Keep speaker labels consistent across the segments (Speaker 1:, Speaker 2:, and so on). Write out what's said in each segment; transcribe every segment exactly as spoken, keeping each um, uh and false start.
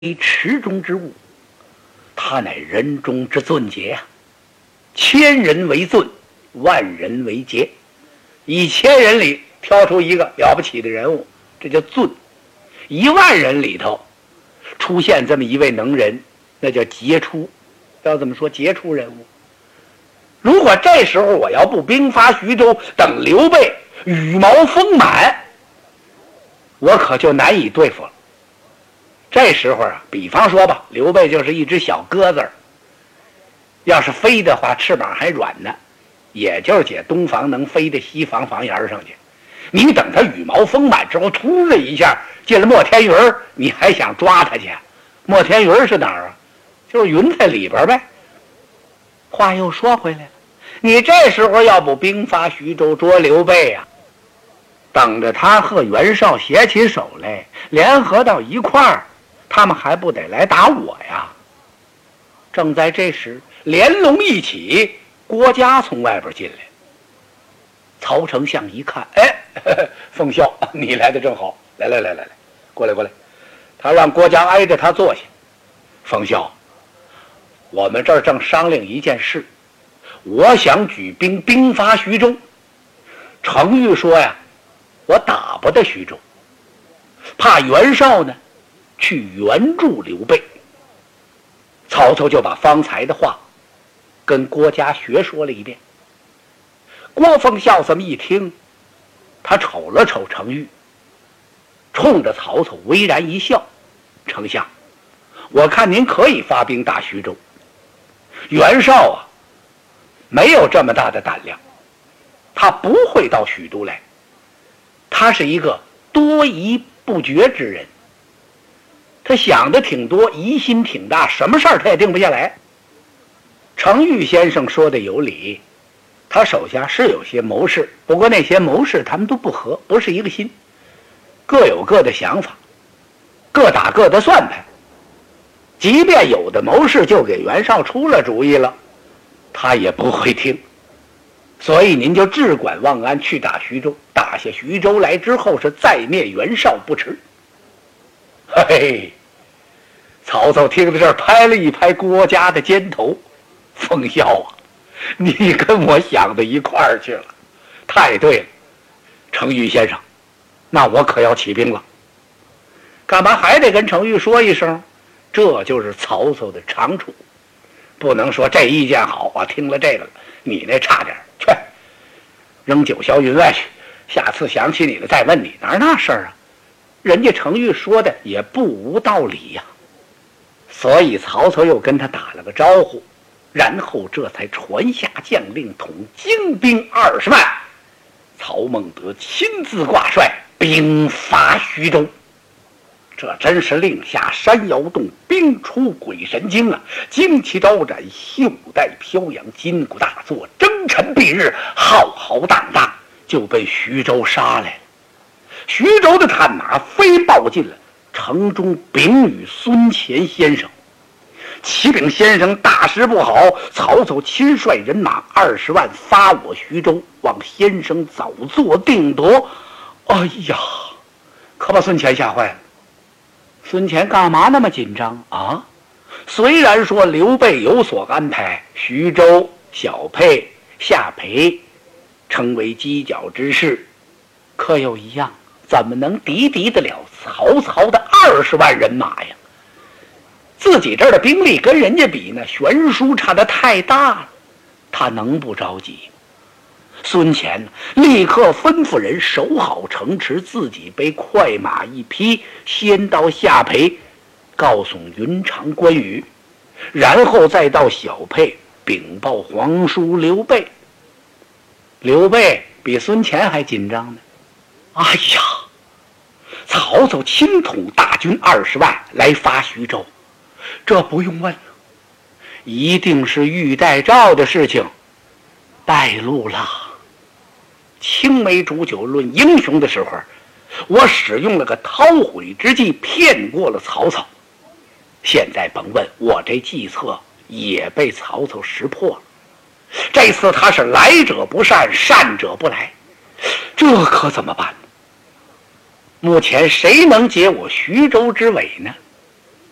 Speaker 1: 池中之物，他乃人中之俊杰呀、啊！千人为俊，万人为杰。一千人里挑出一个了不起的人物，这叫俊；一万人里头出现这么一位能人，那叫杰出。要怎么说杰出人物？如果这时候我要不兵发徐州，等刘备羽毛丰满，我可就难以对付了。这时候啊，比方说吧，刘备就是一只小鸽子，要是飞的话，翅膀还软呢，也就是解东房能飞到西房房檐上去。你等他羽毛丰满之后，突的一下进了莫天云，你还想抓他去？莫天云是哪儿啊？就是云在里边呗。话又说回来了，你这时候要不兵发徐州捉刘备啊，等着他和袁绍携起手来，联合到一块儿，他们还不得来打我呀？正在这时，连龙一起，郭嘉从外边进来。曹丞相一看，哎，呵呵奉孝，你来的正好，来来来来来，过来过来。他让郭嘉挨着他坐下。奉孝，我们这儿正商量一件事，我想举兵兵发徐州。程昱说呀，我打不得徐州，怕袁绍呢去援助刘备。曹操就把方才的话跟郭嘉学说了一遍。郭奉孝这么一听，他瞅了瞅程昱，冲着曹操微然一笑：丞相，我看您可以发兵打徐州。袁绍啊，没有这么大的胆量，他不会到许都来，他是一个多疑不决之人，他想的挺多，疑心挺大，什么事儿他也定不下来。程昱先生说的有理，他手下是有些谋士，不过那些谋士他们都不合，不是一个心，各有各的想法，各打各的算盘。即便有的谋士就给袁绍出了主意了，他也不会听。所以您就只管望安去打徐州，打下徐州来之后是再灭袁绍不迟。嘿嘿，曹操听到这儿，拍了一拍郭嘉的肩头：奉孝啊，你跟我想到一块儿去了，太对了。程昱先生，那我可要起兵了。干嘛还得跟程昱说一声？这就是曹操的长处，不能说这意见好啊，听了这个了，你那差点，去扔九霄云外去，下次想起你了再问你，哪儿那事儿啊？人家程昱说的也不无道理呀、啊。所以曹操又跟他打了个招呼，然后这才传下将令，统精兵二十万，曹孟德亲自挂帅，兵发徐州。这真是令下山摇动，兵出鬼神惊啊！旌旗招展，袖带飘扬，金鼓大作，征尘蔽日，浩浩荡荡就奔徐州杀来了。徐州的探马飞报进了城中，禀与孙乾先生。启禀先生，大事不好，曹操亲率人马二十万发我徐州，望先生早做定夺。哎呀，可把孙乾吓坏了。孙乾干嘛那么紧张啊？虽然说刘备有所安排，徐州、小沛、夏培成为犄角之势，可有一样，怎么能敌敌得了曹操的二十万人马呀？自己这儿的兵力跟人家比呢，悬殊差得太大了，他能不着急？孙乾立刻吩咐人守好城池，自己被快马一匹，先到夏培告诉云长、关羽，然后再到小沛禀报皇叔刘备。刘备比孙乾还紧张呢。哎呀，曹操亲统大军二十万来发徐州，这不用问了，一定是玉带诏的事情败露了。青梅煮酒论英雄的时候，我使用了个韬晦之计，骗过了曹操。现在甭问，我这计策也被曹操识破了。这次他是来者不善，善者不来，这可怎么办呢？目前谁能解我徐州之围呢？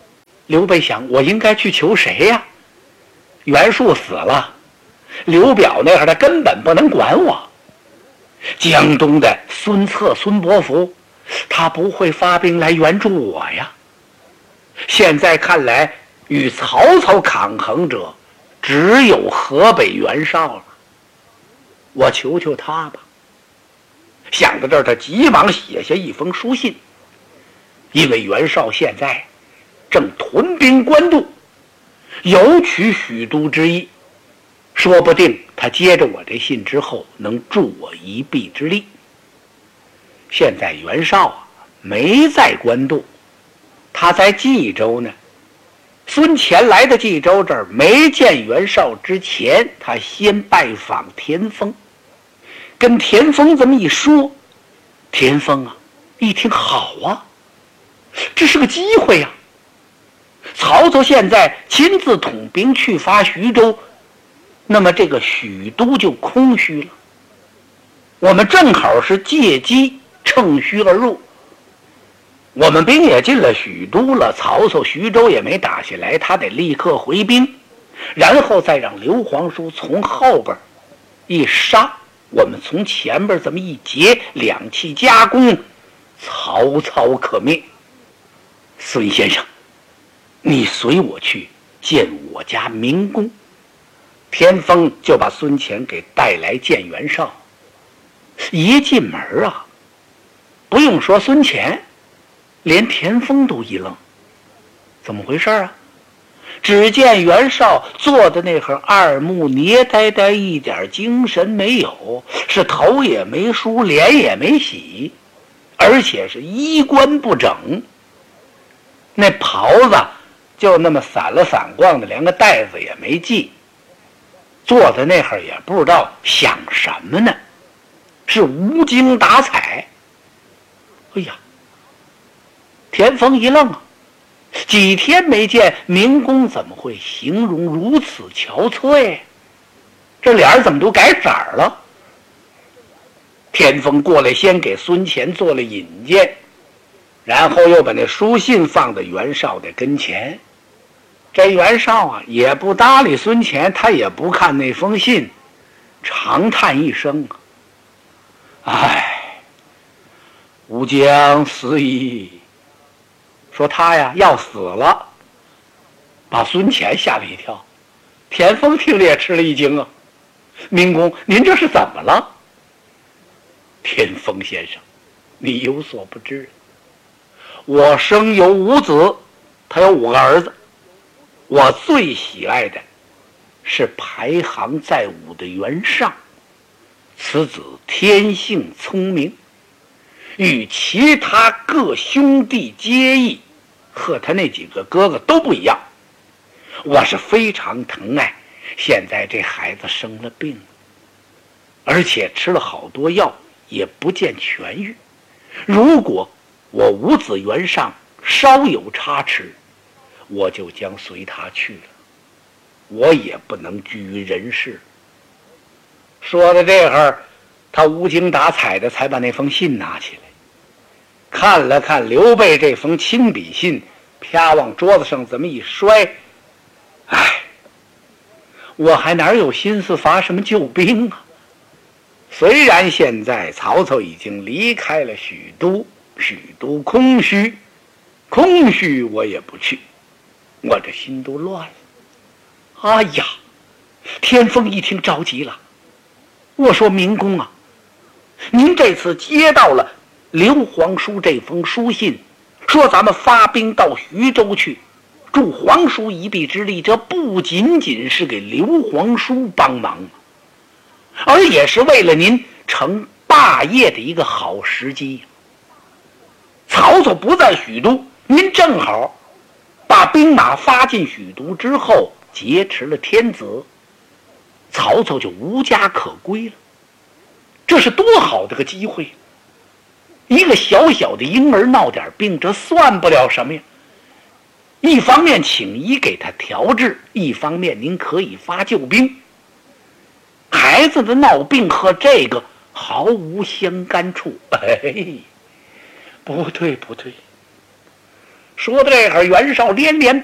Speaker 1: 刘备想，我应该去求谁呀？袁术死了，刘表那会儿他根本不能管我。江东的孙策、孙伯符，他不会发兵来援助我呀。现在看来，与曹操抗衡者，只有河北袁绍了。我求求他吧。想到这儿，他急忙写下一封书信，因为袁绍现在正屯兵官渡，有取许都之意，说不定他接着我这信之后能助我一臂之力。现在袁绍啊没在官渡，他在冀州呢。孙乾来的冀州这儿没见袁绍之前，他先拜访田丰，跟田丰这么一说，田丰啊一听，好啊，这是个机会啊。曹操现在亲自统兵去伐徐州，那么这个许都就空虚了，我们正好是借机乘虚而入。我们兵也进了许都了，曹操徐州也没打下来，他得立刻回兵，然后再让刘皇叔从后边一杀，我们从前边这么一截，两气夹攻，曹操可灭。孙先生，你随我去见我家明公。田丰就把孙乾给带来见袁绍。一进门啊，不用说孙乾，连田丰都一愣，怎么回事啊？只见袁绍坐在那会儿，二目捏呆呆，一点精神没有，是头也没梳，脸也没洗，而且是衣冠不整，那袍子就那么散了散光的，连个带子也没系，坐在那会儿也不知道想什么呢，是无精打采。哎呀，田丰一愣啊，几天没见明公，怎么会形容如此憔悴？这脸怎么都改色了？田丰过来，先给孙乾做了引荐，然后又把那书信放在袁绍的跟前。这袁绍啊，也不搭理孙乾，他也不看那封信，长叹一声啊，唉，吾将死矣。说他呀要死了，把孙乾吓了一跳。田丰听了也吃了一惊啊，明公，您这是怎么了？田丰先生，你有所不知，我生有五子，他有五个儿子，我最喜爱的是排行在五的袁尚，此子天性聪明，与其他各兄弟皆异，和他那几个哥哥都不一样。我是非常疼爱，现在这孩子生了病，而且吃了好多药也不见痊愈。如果我五子袁尚稍有差池，我就将随他去了，我也不能居于人世。说到这会儿，他无精打采的才把那封信拿起来，看了看刘备这封亲笔信，啪往桌子上这么一摔，唉，我还哪有心思发什么救兵啊？虽然现在曹操已经离开了许都，许都空虚，空虚我也不去，我这心都乱了。哎呀，田丰一听着急了，我说明公啊，您这次接到了刘皇叔这封书信，说咱们发兵到徐州去，助皇叔一臂之力，这不仅仅是给刘皇叔帮忙，而也是为了您成霸业的一个好时机。曹操不在许都，您正好把兵马发进许都之后，劫持了天子，曹操就无家可归了。这是多好的个机会！一个小小的婴儿闹点病，这算不了什么呀。一方面请医给他调治，一方面您可以发救兵。孩子的闹病和这个毫无相干处。哎，不对不对。说到这会儿，袁绍连连